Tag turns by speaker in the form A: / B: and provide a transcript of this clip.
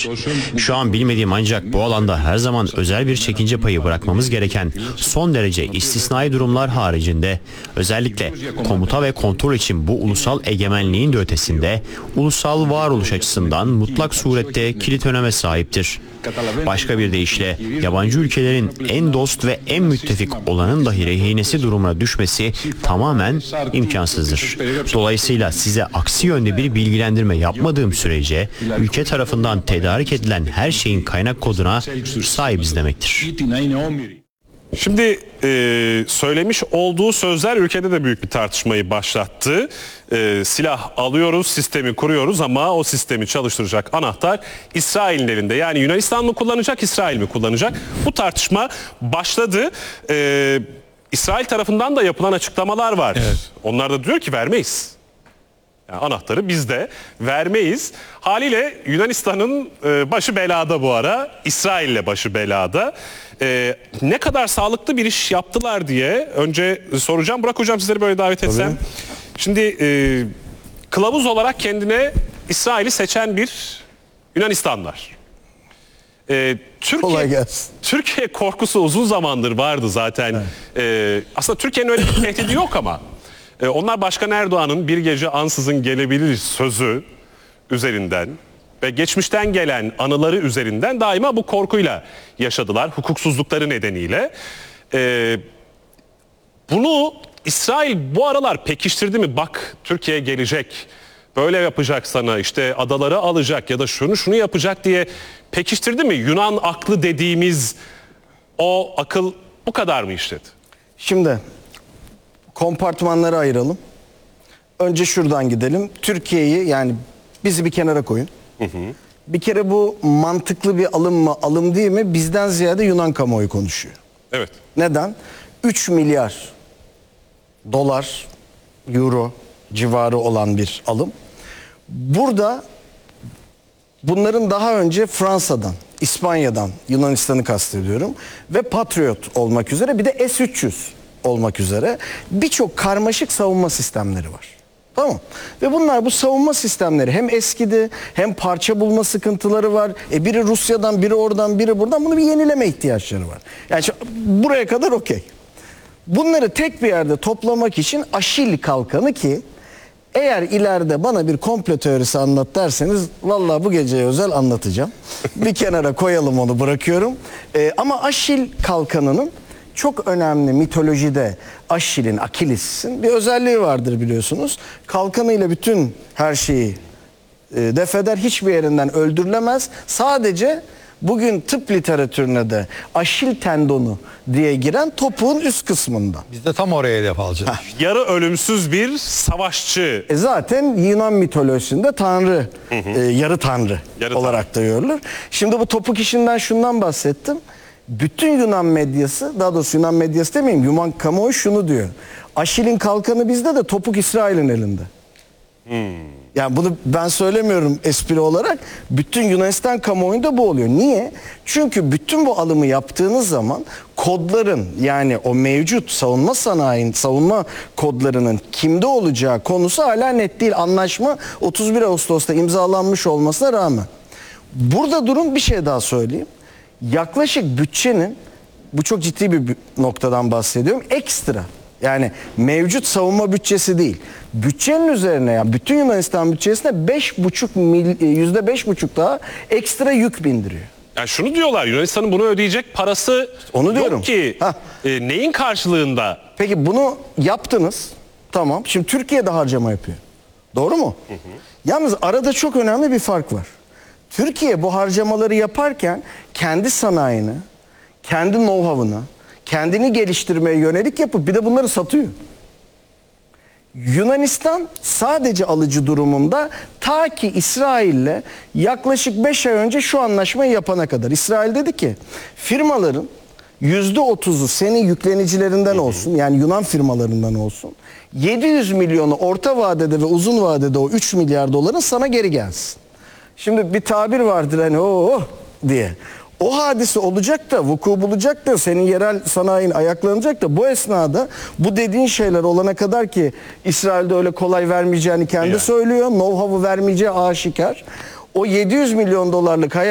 A: olabilir. Şu an bilmediğim ancak bu alanda her zaman özel bir çekince payı bırakmamız gereken son derece istisnai durumlar haricinde özellikle komuta ve kontrol için bu ulusal egemenliğin de ötesinde ulusal varoluş açısından mutlak surette kilit öneme sahiptir. Başka bir deyişle yabancı ülkelerin en dost ve en müttefik olanın dahi rehinesi durumuna düşmesi tamamen imkansızdır. Dolayısıyla size aksi yönde bir bilgilendirme yapmadığım sürece ülke tarafından tedarik edilen her şeyin kaynak koduna sahibiz demektir.
B: Şimdi söylemiş olduğu sözler ülkede de büyük bir tartışmayı başlattı. Silah alıyoruz, sistemi kuruyoruz ama o sistemi çalıştıracak anahtar İsrail'in elinde. Yani Yunanistan mı kullanacak, İsrail mi kullanacak? Bu tartışma başladı. İsrail tarafından da yapılan açıklamalar var. Evet. Onlar da diyor ki vermeyiz. Yani anahtarı bizde, vermeyiz. Haliyle Yunanistan'ın başı belada bu ara. İsrail'le başı belada. Ne kadar sağlıklı bir iş yaptılar diye önce soracağım. Burak Hocam, sizleri böyle davet etsem. Tabii. Şimdi kılavuz olarak kendine İsrail'i seçen bir Yunanistan var. Türkiye korkusu uzun zamandır vardı zaten. Evet. Aslında Türkiye'nin öyle bir tehdidi yok ama onlar Başkan Erdoğan'ın bir gece ansızın gelebilir sözü üzerinden ve geçmişten gelen anıları üzerinden daima bu korkuyla yaşadılar, hukuksuzlukları nedeniyle. Bunu İsrail bu aralar pekiştirdi mi? Bak, Türkiye gelecek, böyle yapacak sana, işte adaları alacak ya da şunu yapacak diye pekiştirdi mi? Yunan aklı dediğimiz o akıl bu kadar mı işledi?
C: Şimdi kompartmanlara ayıralım. Önce şuradan gidelim. Türkiye'yi, yani bizi bir kenara koyun. Bir kere bu mantıklı bir alım mı, alım değil mi? Bizden ziyade Yunan kamuoyu konuşuyor.
B: Evet.
C: Neden? 3 milyar dolar, euro civarı olan bir alım. Burada bunların daha önce Fransa'dan, İspanya'dan, Yunanistan'ı kastediyorum ve Patriot olmak üzere, bir de S-300 olmak üzere birçok karmaşık savunma sistemleri var. Tamam. Ve bunlar, bu savunma sistemleri hem eskidi, hem parça bulma sıkıntıları var. Biri Rusya'dan, biri oradan, biri buradan. Bunu bir yenileme ihtiyaçları var. Yani buraya kadar okey. Bunları tek bir yerde toplamak için Aşil kalkanı, ki eğer ileride bana bir komplo teorisi anlat derseniz vallahi bu geceye özel anlatacağım. Bir kenara koyalım, onu bırakıyorum. Ama Aşil kalkanının çok önemli mitolojide, Aşil'in, Akilis'in bir özelliği vardır biliyorsunuz. Kalkanıyla bütün her şeyi defeder, hiçbir yerinden öldürülemez. Sadece bugün tıp literatürüne de Aşil tendonu diye giren topuğun üst kısmında.
D: Biz de tam oraya hedef alacağız.
B: Yarı ölümsüz bir savaşçı.
C: Zaten Yunan mitolojisinde tanrı, yarı tanrı olarak da görülür. Şimdi bu topuk işinden şundan bahsettim. Bütün Yunan medyası, daha doğrusu Yunan medyası demeyeyim, Yunan kamuoyu şunu diyor: Aşil'in kalkanı bizde de topuk İsrail'in elinde. Yani bunu ben söylemiyorum espri olarak. Bütün Yunanistan kamuoyunda bu oluyor. Niye? Çünkü bütün bu alımı yaptığınız zaman kodların, yani o mevcut savunma sanayinin, savunma kodlarının kimde olacağı konusu hala net değil. Anlaşma 31 Ağustos'ta imzalanmış olmasına rağmen. Burada durum, bir şey daha söyleyeyim. Yaklaşık bütçenin, bu çok ciddi bir noktadan bahsediyorum, ekstra, yani mevcut savunma bütçesi değil, bütçenin üzerine, yani bütün Yunanistan bütçesine %5,5 daha ekstra yük bindiriyor.
B: Yani şunu diyorlar, Yunanistan'ın bunu ödeyecek parası
C: onu diyorum
B: yok ki. Neyin karşılığında?
C: Peki bunu yaptınız, tamam, şimdi Türkiye de harcama yapıyor, doğru mu? Yalnız arada çok önemli bir fark var. Türkiye bu harcamaları yaparken kendi sanayini, kendi know-how'ını, kendini geliştirmeye yönelik yapıp bir de bunları satıyor. Yunanistan sadece alıcı durumunda, ta ki İsrail'le yaklaşık 5 ay önce şu anlaşmayı yapana kadar. İsrail dedi ki firmaların %30'u senin yüklenicilerinden olsun, yani Yunan firmalarından olsun. 700 milyonu orta vadede ve uzun vadede o 3 milyar doların sana geri gelsin. Şimdi bir tabir vardır hani diye. O hadise olacak da, vuku bulacak da, senin yerel sanayin ayaklanacak da, bu esnada bu dediğin şeyler olana kadar, ki İsrail'de öyle kolay vermeyeceğini kendi söylüyor. Know-how'u vermeyeceği aşikar. O 700 milyon dolarlık hayal